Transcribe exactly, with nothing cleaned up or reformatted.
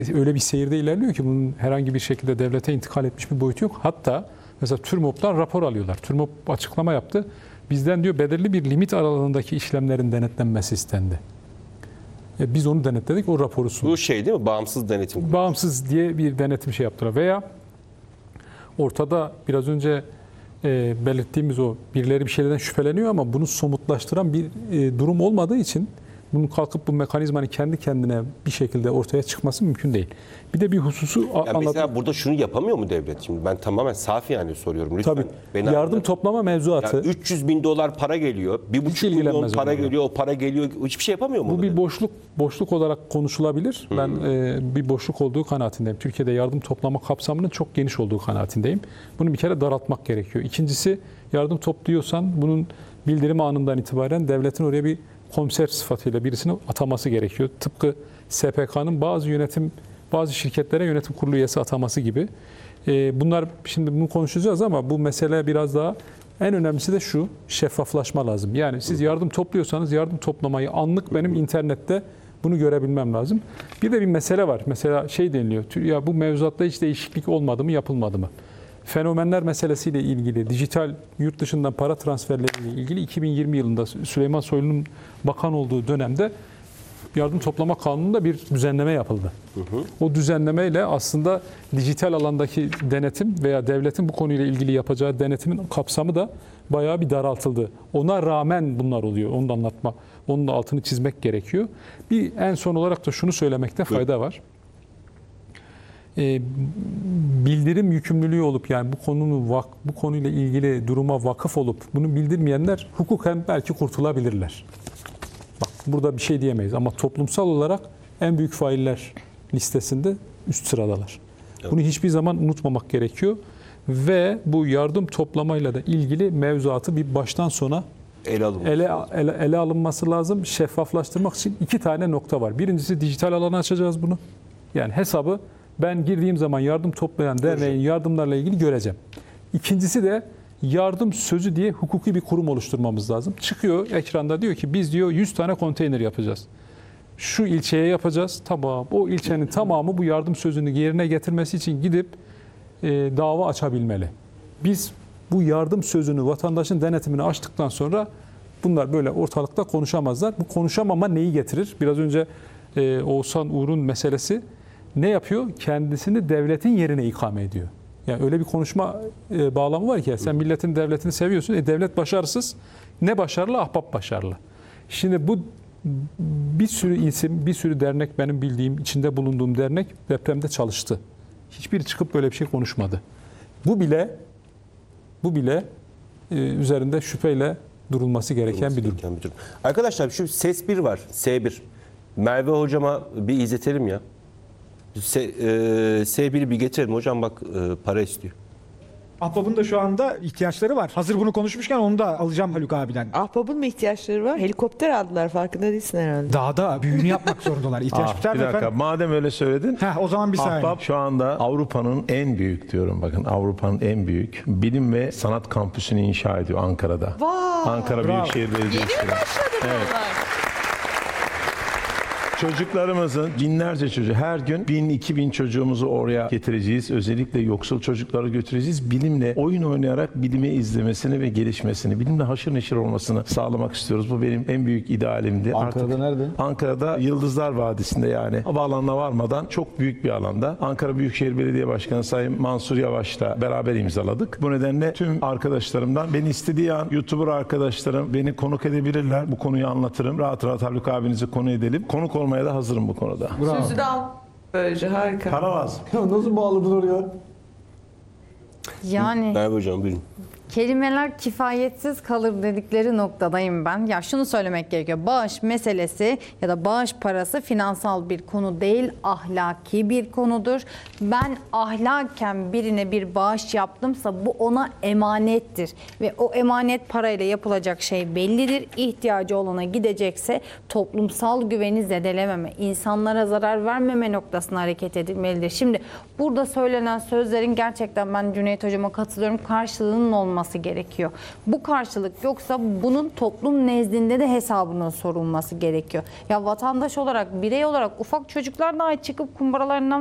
öyle bir seyirde ilerliyor ki bunun herhangi bir şekilde devlete intikal etmiş bir boyutu yok. Hatta mesela TÜRMOP'tan rapor alıyorlar. TÜRMOP açıklama yaptı. Bizden diyor belirli bir limit aralığındaki işlemlerin denetlenmesi istendi. E biz onu denetledik, o raporu sunduk. Bu şey değil mi? Bağımsız denetim. Bağımsız diye bir denetim şey yaptılar. Veya ortada biraz önce e, belirttiğimiz o birileri bir şeylerden şüpheleniyor ama bunu somutlaştıran bir e, durum olmadığı için bunun kalkıp bu mekanizmanın kendi kendine bir şekilde ortaya çıkması mümkün değil. Bir de bir hususu Yani anladım. mesela burada şunu yapamıyor mu devlet? Şimdi ben tamamen safi yani soruyorum. Lütfen Tabii. beni Yardım anlatın. toplama mevzuatı. Ya üç yüz bin dolar para geliyor. bir buçuk milyon ilgilenmez para onlarla. geliyor. O para geliyor. Hiçbir şey yapamıyor mu? Bu orada? bir boşluk boşluk olarak konuşulabilir. Ben e, bir boşluk olduğu kanaatindeyim. Türkiye'de yardım toplama kapsamının çok geniş olduğu kanaatindeyim. Bunu bir kere daraltmak gerekiyor. İkincisi, yardım topluyorsan bunun bildirim anından itibaren devletin oraya bir komiser sıfatıyla birisini ataması gerekiyor. Tıpkı S P K'nın bazı yönetim bazı şirketlere yönetim kurulu üyesi ataması gibi. E, bunlar şimdi bunu konuşacağız ama bu mesele biraz daha, en önemlisi de şu: şeffaflaşma lazım. Yani siz yardım topluyorsanız yardım toplamayı anlık benim internette bunu görebilmem lazım. Bir de bir mesele var. Mesela şey deniliyor. Ya bu mevzuatta hiç değişiklik olmadı mı, yapılmadı mı? Fenomenler meselesiyle ilgili, dijital yurt dışından para transferleriyle ilgili iki bin yirmi yılında Süleyman Soylu'nun bakan olduğu dönemde yardım toplama kanununda bir düzenleme yapıldı. Hı hı. O düzenlemeyle aslında dijital alandaki denetim veya devletin bu konuyla ilgili yapacağı denetimin kapsamı da bayağı bir daraltıldı. Ona rağmen bunlar oluyor. Onu da anlatma, onun da altını çizmek gerekiyor. Bir en son olarak da şunu söylemekte fayda var. Ee, bildirim yükümlülüğü olup, yani bu konunun vak, bu konuyla ilgili duruma vakıf olup bunu bildirmeyenler hukuken belki kurtulabilirler. Bak, burada bir şey diyemeyiz ama toplumsal olarak en büyük failler listesinde üst sıradalar. Evet. Bunu hiçbir zaman unutmamak gerekiyor ve bu yardım toplamayla da ilgili mevzuatı bir baştan sona ele, ele, ele, ele alınması lazım. Şeffaflaştırmak için iki tane nokta var. Birincisi, dijital alana açacağız bunu. Yani hesabı ben girdiğim zaman yardım toplayan derneğin yardımlarla ilgili göreceğim. İkincisi de yardım sözü diye hukuki bir kurum oluşturmamız lazım. Çıkıyor ekranda, diyor ki biz diyor yüz tane konteyner yapacağız. Şu ilçeye yapacağız. Tamam. O ilçenin tamamı bu yardım sözünü yerine getirmesi için gidip e, dava açabilmeli. Biz bu yardım sözünü vatandaşın denetimini açtıktan sonra bunlar böyle ortalıkta konuşamazlar. Bu konuşamama neyi getirir? Biraz önce e, Oğuzhan Uğur'un meselesi ne yapıyor? Kendisini devletin yerine ikame ediyor. Yani öyle bir konuşma e, bağlamı var ki, sen milletin devletini seviyorsun. E, devlet başarısız. Ne başarılı? Ahbap başarılı. Şimdi bu bir sürü isim, bir sürü dernek, benim bildiğim, içinde bulunduğum dernek depremde çalıştı. Hiçbiri çıkıp böyle bir şey konuşmadı. Bu bile bu bile e, üzerinde şüpheyle durulması gereken bir durum. bir durum. Arkadaşlar şu ses bir var. S bir. Merve hocama bir izletelim ya. S, e, S bir'i bir getirelim. Hocam bak e, para istiyor. Ahbap'ın da şu anda ihtiyaçları var. Hazır bunu konuşmuşken onu da alacağım Haluk abiden. Ahbap'ın mı ihtiyaçları var? Helikopter aldılar, farkında değilsin herhalde. Dağda büyüğünü yapmak zorundalar. İhtiyaç Ah, biter bir mi dakika, efendim? madem öyle söyledin. Heh, o zaman bir saniye. Ahbap şu anda Avrupa'nın en büyük, diyorum bakın, Avrupa'nın en büyük bilim ve sanat kampüsünü inşa ediyor Ankara'da. Vay! Ankara Bravo. Büyükşehir Belediyesi. Yeni mi başladı Evet. bunlar? Çocuklarımızın, binlerce çocuğu, her gün bin iki bin çocuğumuzu oraya getireceğiz. Özellikle yoksul çocukları götüreceğiz. Bilimle oyun oynayarak bilimi izlemesini ve gelişmesini, bilimle haşır neşir olmasını sağlamak istiyoruz. Bu benim en büyük idealimdi. Ankara'da Artık nerede? Ankara'da Yıldızlar Vadisi'nde, yani havaalanına varmadan çok büyük bir alanda. Ankara Büyükşehir Belediye Başkanı Sayın Mansur Yavaş'la beraber imzaladık. Bu nedenle tüm arkadaşlarımdan, beni istediği an YouTuber arkadaşlarım beni konuk edebilirler. Bu konuyu anlatırım. Rahat rahat Haluk abinizi konu edelim. Konuk olmaya da hazırım bu konuda. Bravo. Sözü de al. Böylece harika. Para lazım. Ya nasıl bağladın oraya? Yani Merve hocam buyurun. kelimeler kifayetsiz kalır dedikleri noktadayım ben. Ya şunu söylemek gerekiyor. Bağış meselesi ya da bağış parası finansal bir konu değil, ahlaki bir konudur. Ben ahlaken birine bir bağış yaptımsa bu ona emanettir. Ve o emanet parayla yapılacak şey bellidir. İhtiyacı olana gidecekse toplumsal güveni zedelememe, insanlara zarar vermeme noktasına hareket edilmelidir. Şimdi burada söylenen sözlerin gerçekten, ben Cüneyt Hocam'a katılıyorum, karşılığının olması olması gerekiyor. Bu karşılık yoksa bunun toplum nezdinde de hesabının sorulması gerekiyor. Ya vatandaş olarak, birey olarak ufak çocuklar dahi çıkıp kumbaralarından